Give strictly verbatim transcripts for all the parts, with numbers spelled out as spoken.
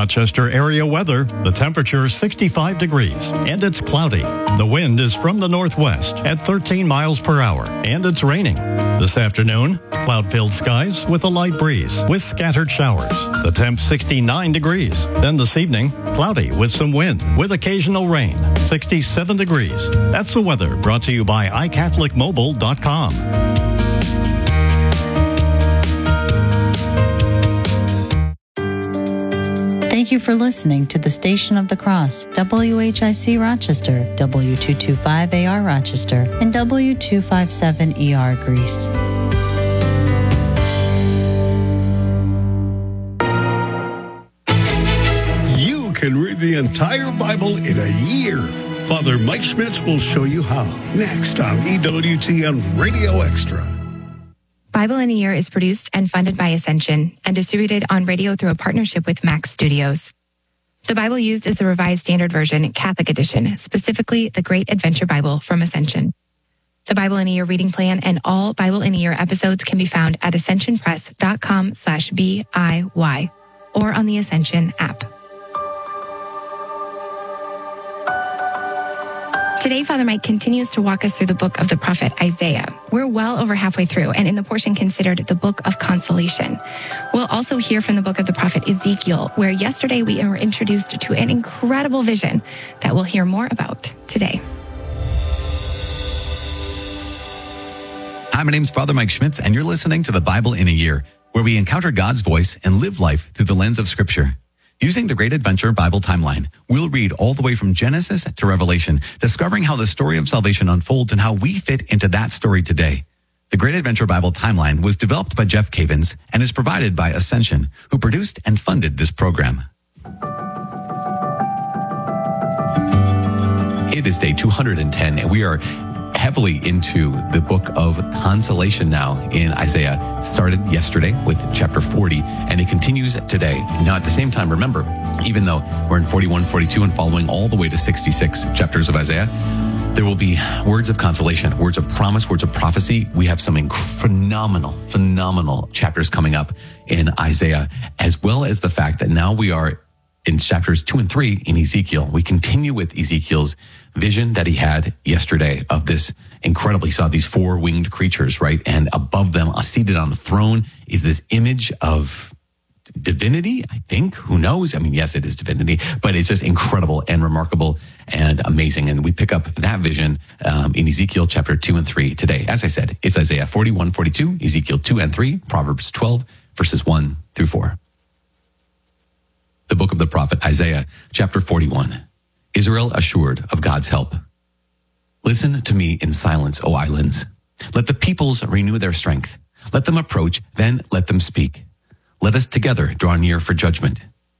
Rochester area weather. The temperature is sixty-five degrees and it's cloudy. The wind is from the northwest at thirteen miles per hour and it's raining. This afternoon, cloud-filled skies with a light breeze with scattered showers. The temp sixty-nine degrees. Then this evening, cloudy with some wind with occasional rain. sixty-seven degrees. That's the weather brought to you by i catholic mobile dot com. Thank you for listening to the Station of the Cross, W H I C Rochester, W two twenty-five A R Rochester, and W two fifty-seven E R Greece. You can read the entire Bible in a year. Father Mike Schmitz will show you how. Next on E W T N Radio Extra. Bible in a Year is produced and funded by Ascension and distributed on radio through a partnership with Max Studios. The Bible used is the Revised Standard Version, Catholic Edition, specifically the Great Adventure Bible from Ascension. The Bible in a Year reading plan and all Bible in a Year episodes can be found at ascensionpress.com slash B-I-Y or on the Ascension app. Today, Father Mike continues to walk us through the book of the prophet Isaiah. We're well over halfway through and in the portion considered the book of consolation. We'll also hear from the book of the prophet Ezekiel, where yesterday we were introduced to an incredible vision that we'll hear more about today. Hi, my name's Father Mike Schmitz, and you're listening to the Bible in a Year, where we encounter God's voice and live life through the lens of Scripture. Using the Great Adventure Bible Timeline, we'll read all the way from Genesis to Revelation, discovering how the story of salvation unfolds and how we fit into that story today. The Great Adventure Bible Timeline was developed by Jeff Cavins and is provided by Ascension, who produced and funded this program. It is day two hundred ten, and we are heavily into the book of consolation now in Isaiah. It started yesterday with chapter forty, and it continues today. Now, at the same time, remember, even though we're in forty-one, forty-two, and following all the way to sixty-six chapters of Isaiah, there will be words of consolation, words of promise, words of prophecy. We have some inc- phenomenal, phenomenal chapters coming up in Isaiah, as well as the fact that now we are in chapters two and three in Ezekiel. We continue with Ezekiel's vision that he had yesterday of this incredibly, saw these four winged creatures, right? And above them, uh, seated on a throne, is this image of divinity, I think. Who knows? I mean, yes, it is divinity, but it's just incredible and remarkable and amazing. And we pick up that vision um, in Ezekiel chapter two and three today. As I said, it's Isaiah forty-one, forty-two, Ezekiel two and three, Proverbs twelve, verses one through four. The book of the prophet Isaiah, chapter forty-one. Israel assured of God's help. Listen to me in silence, O islands. Let the peoples renew their strength. Let them approach, then let them speak. Let us together draw near for judgment.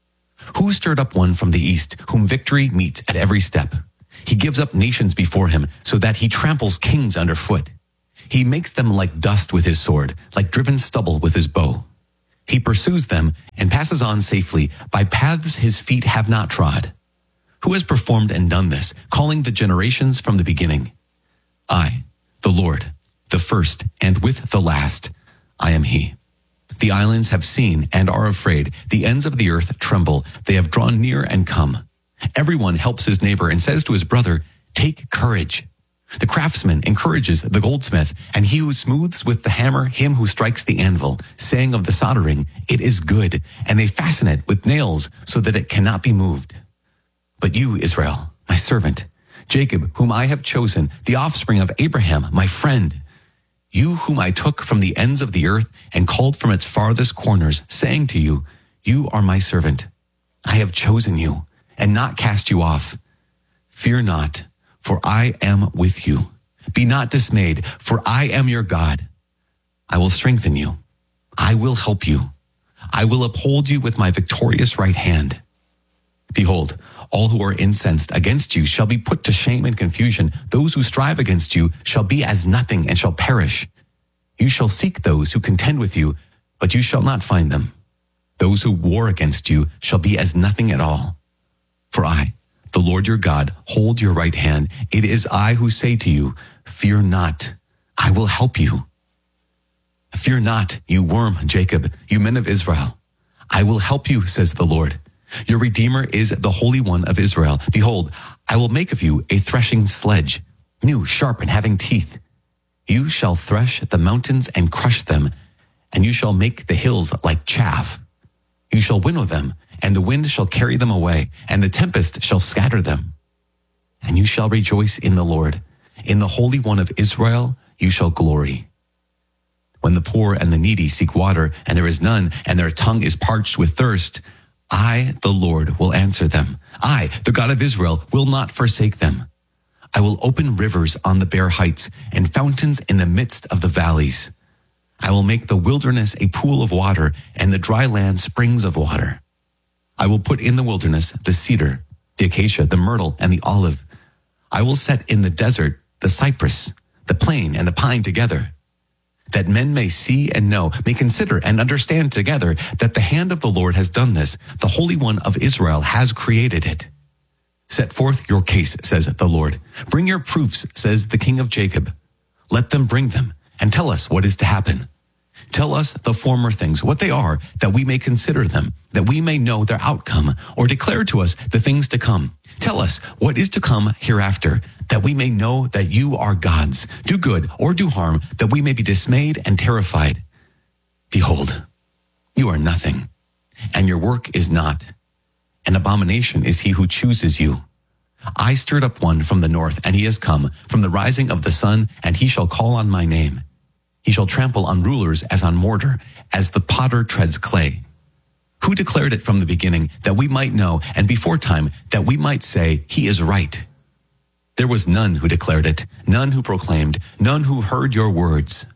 Who stirred up one from the east, whom victory meets at every step? He gives up nations before him, so that he tramples kings underfoot. He makes them like dust with his sword, like driven stubble with his bow. He pursues them and passes on safely by paths his feet have not trod. Who has performed and done this, calling the generations from the beginning? I, the Lord, the first and with the last, I am he. The islands have seen and are afraid. The ends of the earth tremble. They have drawn near and come. Everyone helps his neighbor and says to his brother, take courage. The craftsman encourages the goldsmith, and he who smooths with the hammer him who strikes the anvil, saying of the soldering, it is good, and they fasten it with nails so that it cannot be moved. But you, Israel, my servant, Jacob, whom I have chosen, the offspring of Abraham, my friend, you whom I took from the ends of the earth and called from its farthest corners, saying to you, you are my servant. I have chosen you and not cast you off. Fear not, for I am with you. Be not dismayed, for I am your God. I will strengthen you. I will help you. I will uphold you with my victorious right hand. Behold, all who are incensed against you shall be put to shame and confusion. Those who strive against you shall be as nothing and shall perish. You shall seek those who contend with you, but you shall not find them. Those who war against you shall be as nothing at all. For I, the Lord your God, hold your right hand. It is I who say to you, fear not, I will help you. Fear not, you worm, Jacob, you men of Israel. I will help you, says the Lord. Your Redeemer is the Holy One of Israel. Behold, I will make of you a threshing sledge, new, sharp, and having teeth. You shall thresh the mountains and crush them, and you shall make the hills like chaff. You shall winnow them, and the wind shall carry them away, and the tempest shall scatter them. And you shall rejoice in the Lord. In the Holy One of Israel you shall glory. When the poor and the needy seek water, and there is none, and their tongue is parched with thirst, I, the Lord, will answer them. I, the God of Israel, will not forsake them. I will open rivers on the bare heights and fountains in the midst of the valleys. I will make the wilderness a pool of water and the dry land springs of water. I will put in the wilderness the cedar, the acacia, the myrtle, and the olive. I will set in the desert the cypress, the plane, and the pine together, that men may see and know, may consider and understand together that the hand of the Lord has done this. The Holy One of Israel has created it. Set forth your case, says the Lord. Bring your proofs, says the King of Jacob. Let them bring them, and tell us what is to happen. Tell us the former things, what they are, that we may consider them, that we may know their outcome, or declare to us the things to come. Tell us what is to come hereafter, that we may know that you are gods. Do good or do harm, that we may be dismayed and terrified. Behold, you are nothing, and your work is not. An abomination is he who chooses you. I stirred up one from the north, and he has come from the rising of the sun, and he shall call on my name. He shall trample on rulers as on mortar, as the potter treads clay. Who declared it from the beginning, that we might know, and before time, that we might say, he is right? There was none who declared it, none who proclaimed, none who heard your words.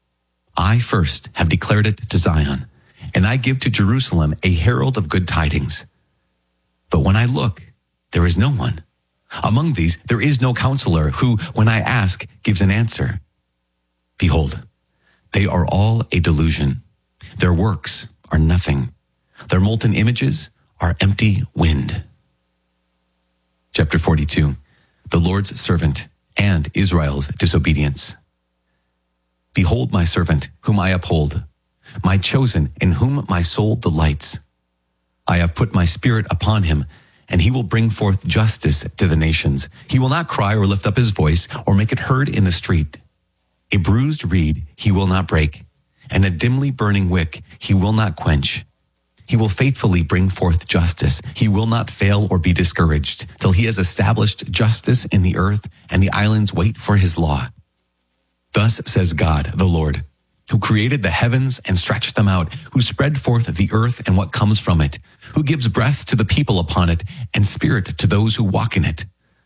I first have declared it to Zion, and I give to Jerusalem a herald of good tidings. But when I look, there is no one. Among these, there is no counselor who, when I ask, gives an answer. Behold, they are all a delusion. Their works are nothing. Their molten images are empty wind. Chapter forty-two, the Lord's servant and Israel's disobedience. Behold my servant, whom I uphold, my chosen, in whom my soul delights. I have put my spirit upon him, and he will bring forth justice to the nations. He will not cry or lift up his voice or make it heard in the street. A bruised reed he will not break, and a dimly burning wick he will not quench. He will faithfully bring forth justice. He will not fail or be discouraged till he has established justice in the earth, and the islands wait for his law. Thus says God, the Lord, who created the heavens and stretched them out, who spread forth the earth and what comes from it, who gives breath to the people upon it and spirit to those who walk in it.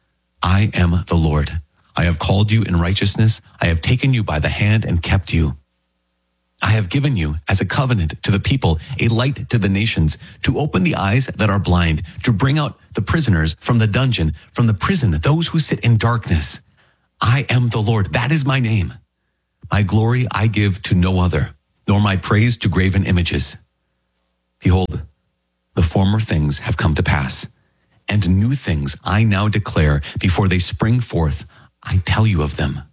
I am the Lord. I have called you in righteousness. I have taken you by the hand and kept you. I have given you as a covenant to the people, a light to the nations, to open the eyes that are blind, to bring out the prisoners from the dungeon, from the prison, those who sit in darkness. I am the Lord. That is my name. My glory I give to no other, nor my praise to graven images. Behold, the former things have come to pass, and new things I now declare before they spring forth. I tell you of them.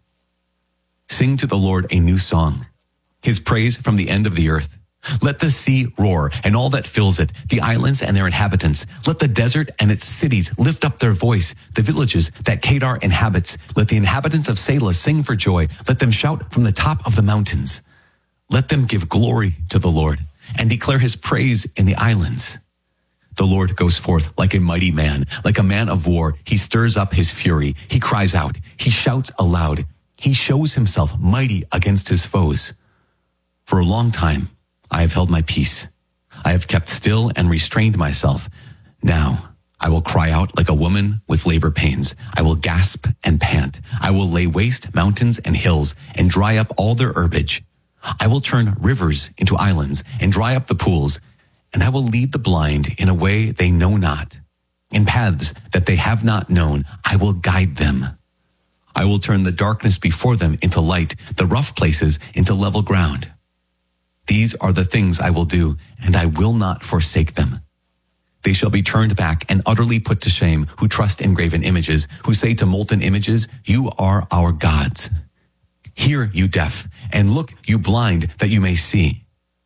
Sing to the Lord a new song, his praise from the end of the earth. Let the sea roar and all that fills it, the islands and their inhabitants. Let the desert and its cities lift up their voice, the villages that Kedar inhabits. Let the inhabitants of Selah sing for joy. Let them shout from the top of the mountains. Let them give glory to the Lord and declare his praise in the islands. The Lord goes forth like a mighty man, like a man of war. He stirs up his fury. He cries out. He shouts aloud. He shows himself mighty against his foes. For a long time, I have held my peace. I have kept still and restrained myself. Now I will cry out like a woman with labor pains. I will gasp and pant. I will lay waste mountains and hills and dry up all their herbage. I will turn rivers into islands and dry up the pools. And I will lead the blind in a way they know not. In paths that they have not known, I will guide them. I will turn the darkness before them into light, the rough places into level ground. These are the things I will do, and I will not forsake them. They shall be turned back and utterly put to shame who trust in graven images, who say to molten images, you are our gods. Hear, you deaf, and look, you blind, that you may see.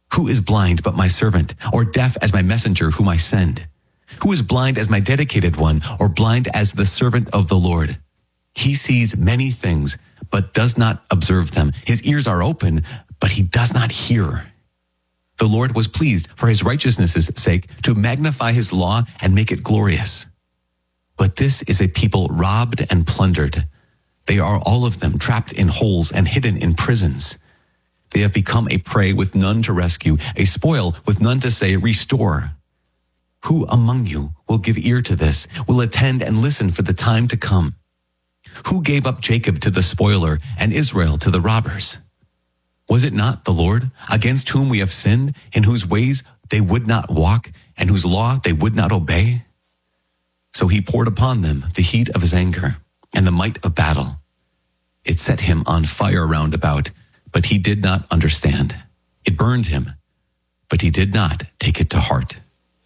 Who is blind but my servant, or deaf as my messenger whom I send? Who is blind as my dedicated one, or blind as the servant of the Lord? He sees many things, but does not observe them. His ears are open, but he does not hear. The Lord was pleased for his righteousness' sake to magnify his law and make it glorious. But this is a people robbed and plundered. They are all of them trapped in holes and hidden in prisons. They have become a prey with none to rescue, a spoil with none to say, restore. Who among you will give ear to this, will attend and listen for the time to come? Who gave up Jacob to the spoiler and Israel to the robbers? Was it not the Lord, against whom we have sinned, in whose ways they would not walk, and whose law they would not obey? So he poured upon them the heat of his anger and the might of battle. It set him on fire round about, but he did not understand. It burned him, but he did not take it to heart.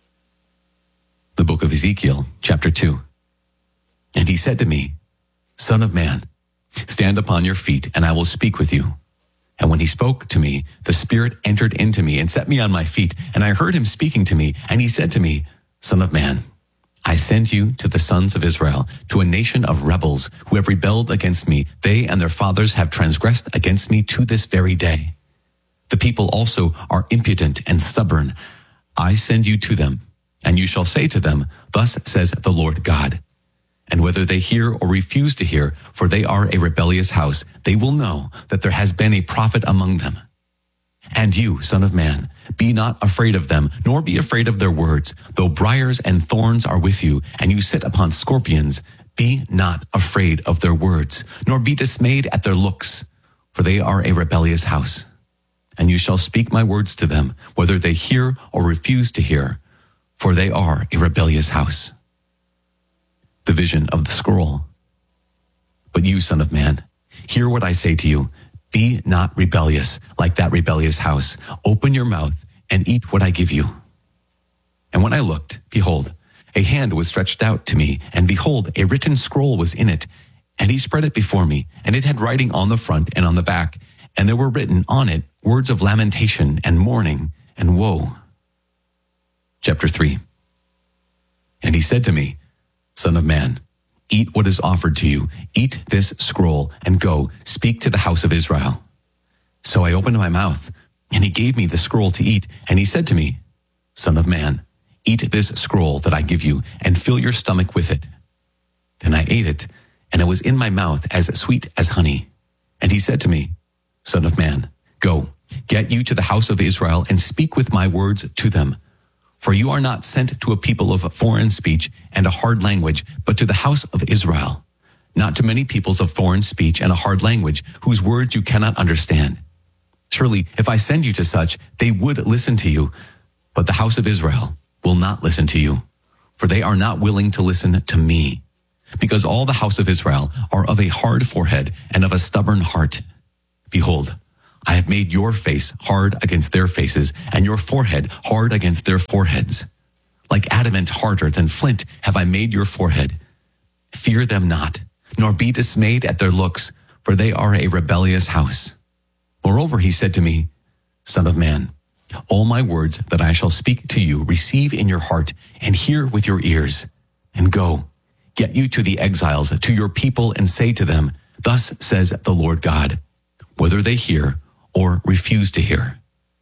The book of Ezekiel, chapter two. And he said to me, Son of man, stand upon your feet, and I will speak with you. And when he spoke to me, the Spirit entered into me and set me on my feet, and I heard him speaking to me, and he said to me, Son of man, I send you to the sons of Israel, to a nation of rebels who have rebelled against me. They and their fathers have transgressed against me to this very day. The people also are impudent and stubborn. I send you to them, and you shall say to them, Thus says the Lord God. And whether they hear or refuse to hear, for they are a rebellious house, they will know that there has been a prophet among them. And you, son of man, be not afraid of them, nor be afraid of their words. Though briars and thorns are with you, and you sit upon scorpions, be not afraid of their words, nor be dismayed at their looks, for they are a rebellious house. And you shall speak my words to them, whether they hear or refuse to hear, for they are a rebellious house. The vision of the scroll. But you, son of man, hear what I say to you. Be not rebellious like that rebellious house. Open your mouth and eat what I give you. And when I looked, behold, a hand was stretched out to me, and behold, a written scroll was in it. And he spread it before me, and it had writing on the front and on the back, and there were written on it words of lamentation and mourning and woe. Chapter three. And he said to me, Son of man, eat what is offered to you. Eat this scroll and go, speak to the house of Israel. So I opened my mouth, and he gave me the scroll to eat. And he said to me, Son of man, eat this scroll that I give you, and fill your stomach with it. Then I ate it, and it was in my mouth as sweet as honey. And he said to me, Son of man, go, get you to the house of Israel, and speak with my words to them. For you are not sent to a people of foreign speech and a hard language, but to the house of Israel, not to many peoples of foreign speech and a hard language, whose words you cannot understand. Surely, if I send you to such, they would listen to you, but the house of Israel will not listen to you, for they are not willing to listen to me, because all the house of Israel are of a hard forehead and of a stubborn heart. Behold, I have made your face hard against their faces, and your forehead hard against their foreheads. Like adamant harder than flint have I made your forehead. Fear them not, nor be dismayed at their looks, for they are a rebellious house. Moreover, he said to me, Son of man, all my words that I shall speak to you receive in your heart, and hear with your ears, and go, get you to the exiles, to your people, and say to them, Thus says the Lord God, whether they hear or refuse to hear.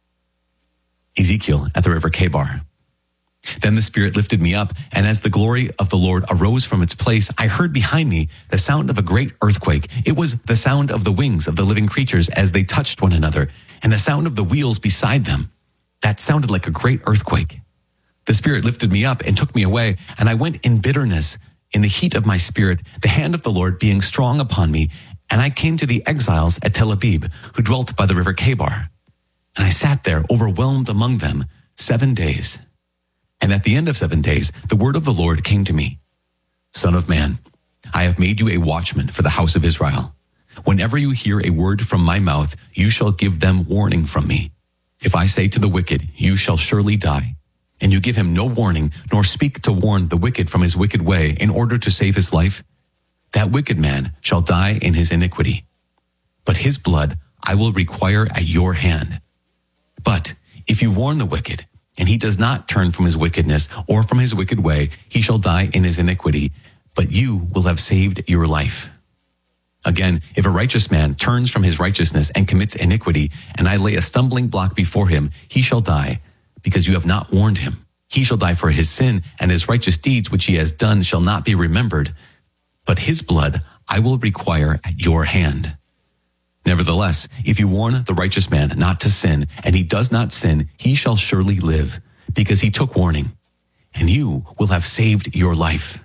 Ezekiel at the river Chebar. Then the Spirit lifted me up, and as the glory of the Lord arose from its place, I heard behind me the sound of a great earthquake. It was the sound of the wings of the living creatures as they touched one another, and the sound of the wheels beside them. That sounded like a great earthquake. The Spirit lifted me up and took me away, and I went in bitterness, in the heat of my spirit, the hand of the Lord being strong upon me, and I came to the exiles at Tel Abib, who dwelt by the river Chebar. And I sat there, overwhelmed among them, seven days. And at the end of seven days, the word of the Lord came to me. Son of man, I have made you a watchman for the house of Israel. Whenever you hear a word from my mouth, you shall give them warning from me. If I say to the wicked, you shall surely die, and you give him no warning, nor speak to warn the wicked from his wicked way in order to save his life, that wicked man shall die in his iniquity. But his blood I will require at your hand. But If you warn the wicked, and he does not turn from his wickedness or from his wicked way, he shall die in his iniquity, but you will have saved your life. Again, if a righteous man turns from his righteousness and commits iniquity, and I lay a stumbling block before him, he shall die, because you have not warned him. He shall die for his sin, and his righteous deeds which he has done shall not be remembered. But his blood I will require at your hand. Nevertheless, if you warn the righteous man not to sin, and he does not sin, he shall surely live, because he took warning, and you will have saved your life.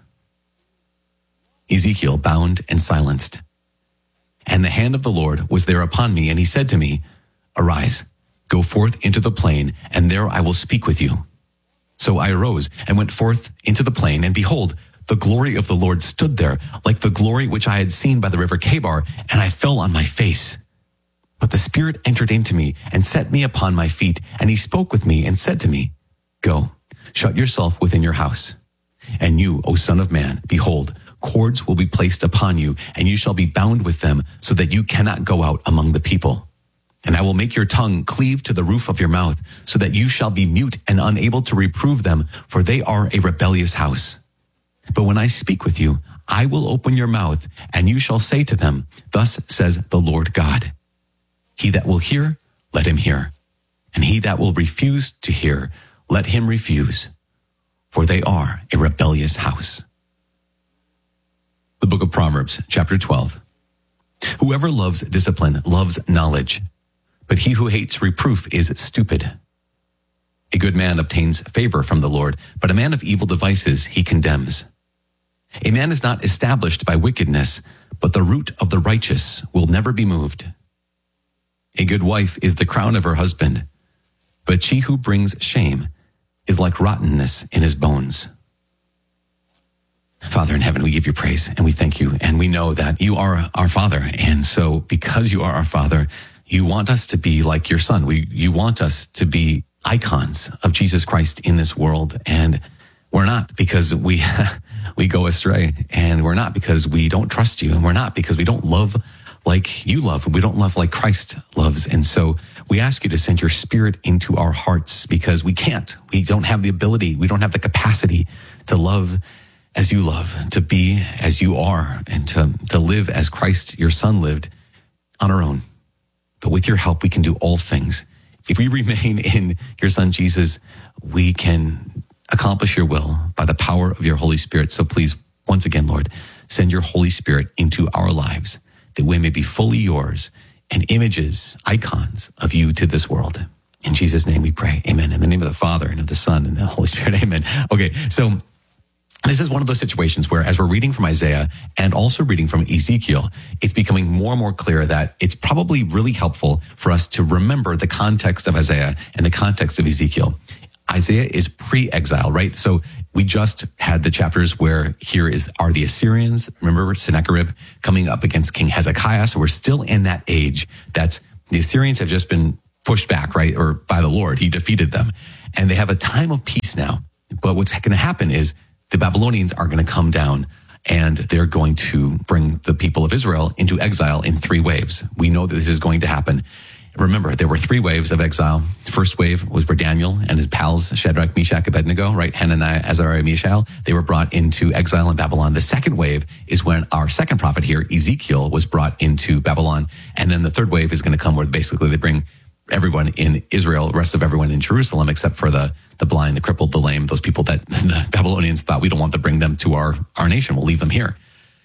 Ezekiel bound and silenced. And the hand of the Lord was there upon me, and he said to me, Arise, go forth into the plain, and there I will speak with you. So I arose and went forth into the plain, and behold, the glory of the Lord stood there, like the glory which I had seen by the river Chebar, and I fell on my face. But the Spirit entered into me and set me upon my feet, and he spoke with me and said to me, Go, shut yourself within your house. And you, O son of man, behold, cords will be placed upon you, and you shall be bound with them, so that you cannot go out among the people. And I will make your tongue cleave to the roof of your mouth, so that you shall be mute and unable to reprove them, for they are a rebellious house. But when I speak with you, I will open your mouth, and you shall say to them, Thus says the Lord God. He that will hear, let him hear. And he that will refuse to hear, let him refuse. For they are a rebellious house. The book of Proverbs, chapter twelve. Whoever loves discipline loves knowledge, but he who hates reproof is stupid. A good man obtains favor from the Lord, but a man of evil devices he condemns. A man is not established by wickedness, but the root of the righteous will never be moved. A good wife is the crown of her husband, but she who brings shame is like rottenness in his bones. Father in heaven, we give you praise and we thank you, and we know that you are our Father. And so because you are our Father, you want us to be like your Son. We, you want us to be icons of Jesus Christ in this world, and we're not because we we go astray, and we're not because we don't trust you, and we're not because we don't love like you love, and we don't love like Christ loves. And so we ask you to send your Spirit into our hearts, because we can't. We don't have the ability, we don't have the capacity to love as you love, to be as you are, and to, to live as Christ, your Son, lived on our own. But with your help, we can do all things. If we remain in your Son, Jesus, we can accomplish your will by the power of your Holy Spirit. So please, once again, Lord, send your Holy Spirit into our lives, that we may be fully yours and images, icons of you to this world. In Jesus' name we pray. Amen. In the name of the Father and of the Son and the Holy Spirit. Amen. Okay, so this is one of those situations where, as we're reading from Isaiah and also reading from Ezekiel, it's becoming more and more clear that it's probably really helpful for us to remember the context of Isaiah and the context of Ezekiel. Isaiah is pre-exile, right? So we just had the chapters where here is are the Assyrians, remember Sennacherib coming up against King Hezekiah. So we're still in that age that's the Assyrians have just been pushed back, right? Or by the Lord, he defeated them. And they have a time of peace now. But what's going to happen is the Babylonians are going to come down, and they're going to bring the people of Israel into exile in three waves. We know that this is going to happen. Remember, there were three waves of exile. The first wave was where Daniel and his pals, Shadrach, Meshach, Abednego, right? Hananiah, Azariah, Mishael, they were brought into exile in Babylon. The second wave is when our second prophet here, Ezekiel, was brought into Babylon. And then the third wave is going to come where basically they bring everyone in Israel, the rest of everyone in Jerusalem, except for the, the blind, the crippled, the lame, those people that the Babylonians thought we don't want to bring them to our, our nation. We'll leave them here.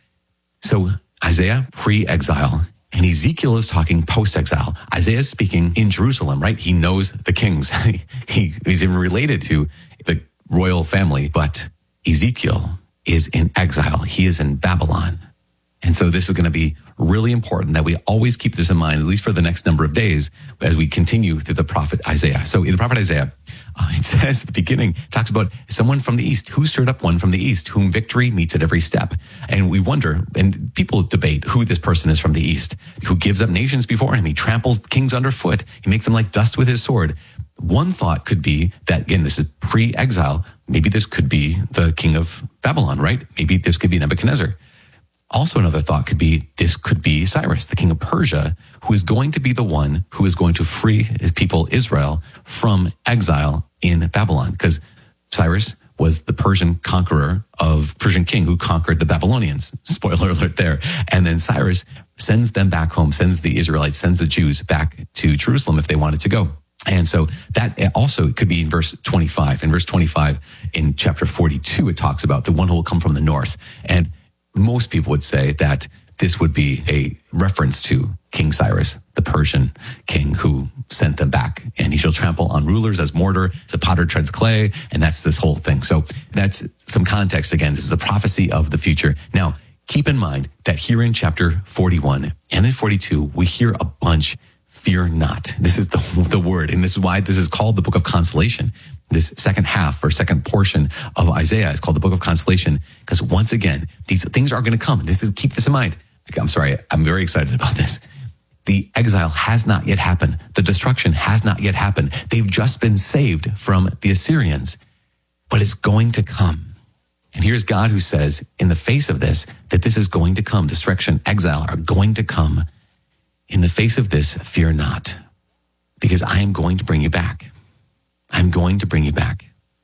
So Isaiah, pre-exile, and Ezekiel is talking post-exile. Isaiah is speaking in Jerusalem, right? He knows the kings. he, he's even related to the royal family, but Ezekiel is in exile. He is in Babylon. And so this is going to be really important that we always keep this in mind, at least for the next number of days, as we continue through the prophet Isaiah. So in the prophet Isaiah, uh, it says at the beginning, talks about someone from the east. Who stirred up one from the east, whom victory meets at every step? And we wonder, and people debate who this person is from the east, who gives up nations before him. He tramples kings underfoot. He makes them like dust with his sword. One thought could be that, again, this is pre-exile. Maybe this could be the king of Babylon, right? Maybe this could be Nebuchadnezzar. Also, another thought could be, this could be Cyrus, the king of Persia, who is going to be the one who is going to free his people, Israel, from exile in Babylon. Because Cyrus was the Persian conqueror of Persian king who conquered the Babylonians. Spoiler alert there. And then Cyrus sends them back home, sends the Israelites, sends the Jews back to Jerusalem if they wanted to go. And so that also could be in verse twenty-five. In verse twenty-five, in chapter forty-two, it talks about the one who will come from the north. And most people would say that this would be a reference to King Cyrus, the Persian king who sent them back. And he shall trample on rulers as mortar, as a potter treads clay. And that's this whole thing. So that's some context. Again, this is a prophecy of the future. Now, keep in mind that here in chapter forty-one and in forty-two, we hear a bunch, fear not. This is the, the word. And this is why this is called the book of consolation. This second half or second portion of Isaiah is called the book of consolation, because once again, these things are going to come. This is, keep this in mind. I'm sorry, I'm very excited about this. The exile has not yet happened. The destruction has not yet happened. They've just been saved from the Assyrians, but it's going to come. And here's God who says, in the face of this, that this is going to come. Destruction, exile are going to come. In the face of this, fear not, because I am going to bring you back. I'm going to bring you back.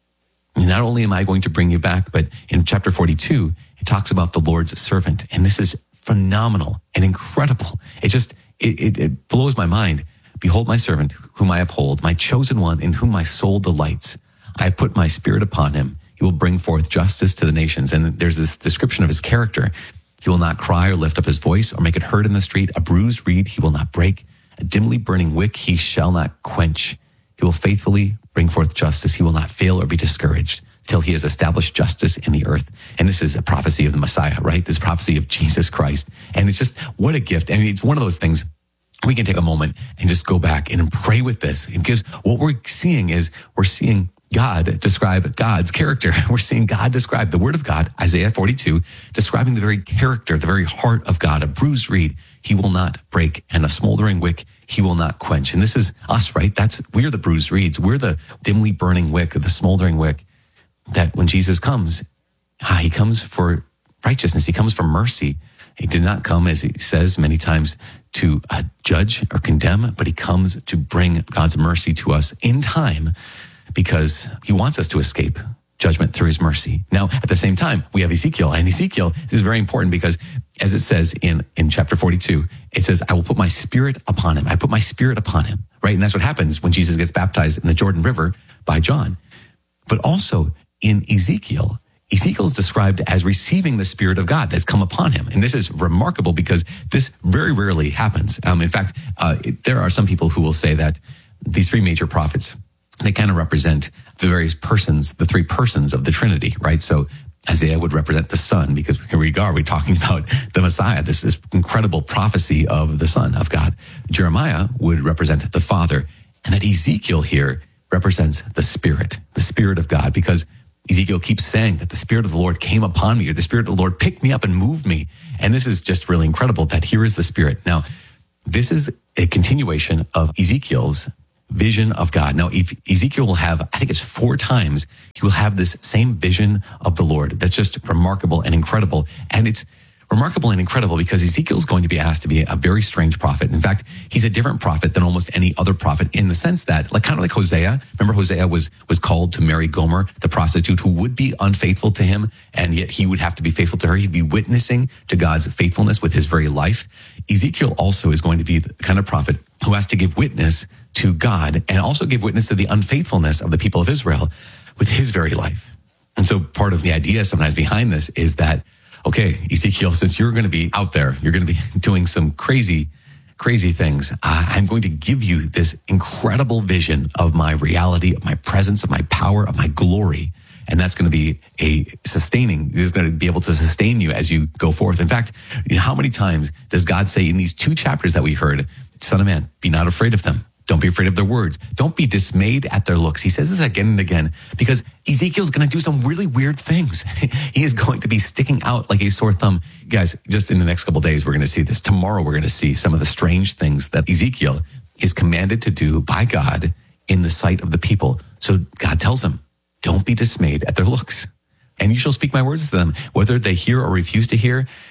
And not only am I going to bring you back, but in chapter forty-two, it talks about the Lord's servant. And this is phenomenal and incredible. It just, it, it, it blows my mind. Behold my servant, whom I uphold, my chosen one, in whom my soul delights. I have put my spirit upon him. He will bring forth justice to the nations. And there's this description of his character. He will not cry or lift up his voice or make it heard in the street. A bruised reed he will not break. A dimly burning wick he shall not quench. He will faithfully bring forth justice. He will not fail or be discouraged till he has established justice in the earth. And this is a prophecy of the Messiah, right? This prophecy of Jesus Christ. And it's just, what a gift. I mean, it's one of those things we can take a moment and just go back and pray with this, because what we're seeing is we're seeing God describe God's character. We're seeing God describe the word of God, Isaiah forty-two, describing the very character, the very heart of God. A bruised reed he will not break, and a smoldering wick he will not quench. And this is us, right? That's, we're the bruised reeds. We're the dimly burning wick, the smoldering wick, that when Jesus comes, ah, he comes for righteousness. He comes for mercy. He did not come, as he says many times, to uh, judge or condemn, but he comes to bring God's mercy to us in time, because he wants us to escape judgment through his mercy. Now, at the same time, we have Ezekiel, and Ezekiel is very important because, as it says in, in chapter forty-two, it says, I will put my spirit upon him. I put my spirit upon him, right? And that's what happens when Jesus gets baptized in the Jordan River by John. But also in Ezekiel, Ezekiel is described as receiving the Spirit of God that's come upon him. And this is remarkable because this very rarely happens. Um, in fact, uh, it, there are some people who will say that these three major prophets, they kind of represent the various persons, the three persons of the Trinity, right? So Isaiah would represent the Son, because here we are, we're talking about the Messiah, this, this incredible prophecy of the Son of God. Jeremiah would represent the Father, and that Ezekiel here represents the Spirit, the Spirit of God, because Ezekiel keeps saying that the Spirit of the Lord came upon me, or the Spirit of the Lord picked me up and moved me. And this is just really incredible that here is the Spirit. Now, this is a continuation of Ezekiel's vision of God. Now, if Ezekiel will have, I think it's four times, he will have this same vision of the Lord. That's just remarkable and incredible. And it's remarkable and incredible because Ezekiel is going to be asked to be a very strange prophet. In fact, he's a different prophet than almost any other prophet, in the sense that, like kind of like Hosea. Remember, Hosea was was called to marry Gomer, the prostitute, who would be unfaithful to him, and yet he would have to be faithful to her. He'd be witnessing to God's faithfulness with his very life. Ezekiel also is going to be the kind of prophet who has to give witness to God and also give witness to the unfaithfulness of the people of Israel with his very life. And so part of the idea sometimes behind this is that, okay, Ezekiel, since you're going to be out there, you're going to be doing some crazy, crazy things, uh, I'm going to give you this incredible vision of my reality, of my presence, of my power, of my glory. And that's going to be a sustaining, it's going to be able to sustain you as you go forth. In fact, you know, how many times does God say in these two chapters that we heard, Son of man, be not afraid of them. Don't be afraid of their words. Don't be dismayed at their looks. He says this again and again because Ezekiel's going to do some really weird things. He is going to be sticking out like a sore thumb. Guys, just in the next couple of days, we're going to see this. Tomorrow, we're going to see some of the strange things that Ezekiel is commanded to do by God in the sight of the people. So God tells him, don't be dismayed at their looks. And you shall speak my words to them, whether they hear or refuse to hear.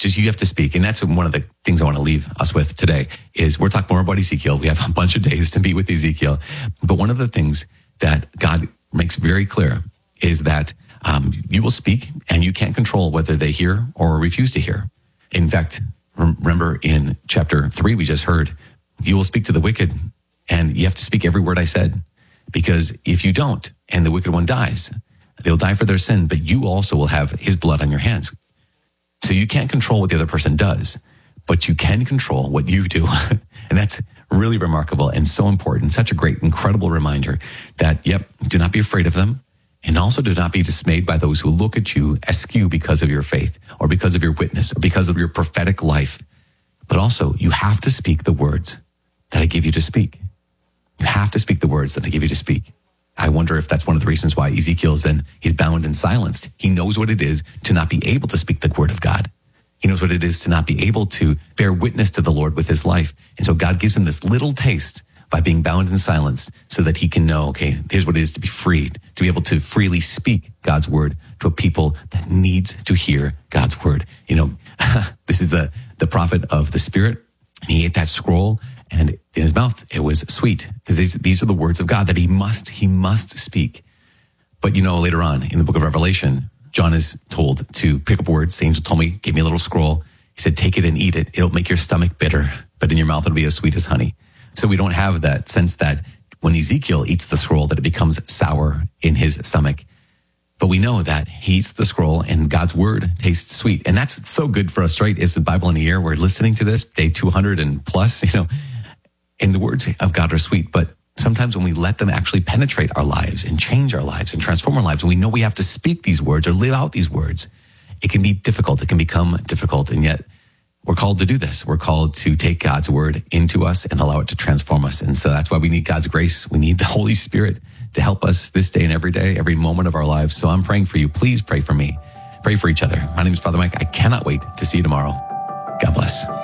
just you have to speak. And that's one of the things I want to leave us with today is we're talking more about Ezekiel. We have a bunch of days to be with Ezekiel. But one of the things that God makes very clear is that um, you will speak and you can't control whether they hear or refuse to hear. In fact, remember in chapter three, we just heard, you will speak to the wicked and you have to speak every word I said. Because if you don't and the wicked one dies, they'll die for their sin, but you also will have his blood on your hands. So you can't control what the other person does, but you can control what you do. And that's really remarkable and so important. Such a great, incredible reminder that, yep, do not be afraid of them. And also do not be dismayed by those who look at you askew because of your faith or because of your witness or because of your prophetic life. But also you have to speak the words that I give you to speak. You have to speak the words that I give you to speak. I wonder if that's one of the reasons why Ezekiel is then, he's bound and silenced. He knows what it is to not be able to speak the word of God. He knows what it is to not be able to bear witness to the Lord with his life. And so God gives him this little taste by being bound and silenced so that he can know, okay, here's what it is to be freed, to be able to freely speak God's word to a people that needs to hear God's word. You know, this is the, the prophet of the Spirit. And he ate that scroll and in his mouth, it was sweet. These, these are the words of God that he must, he must speak. But you know, later on in the book of Revelation, John is told to pick up words. The angel told me, gave me a little scroll. He said, take it and eat it. It'll make your stomach bitter, but in your mouth, it'll be as sweet as honey. So we don't have that sense that when Ezekiel eats the scroll, that it becomes sour in his stomach. But we know that he eats the scroll and God's word tastes sweet. And that's so good for us, right? It's the Bible in a year. We're listening to this day two hundred and plus, you know, and the words of God are sweet. But sometimes when we let them actually penetrate our lives and change our lives and transform our lives, and we know we have to speak these words or live out these words, it can be difficult. It can become difficult. And yet we're called to do this. We're called to take God's word into us and allow it to transform us. And so that's why we need God's grace. We need the Holy Spirit to help us this day and every day, every moment of our lives. So I'm praying for you. Please pray for me. Pray for each other. My name is Father Mike. I cannot wait to see you tomorrow. God bless.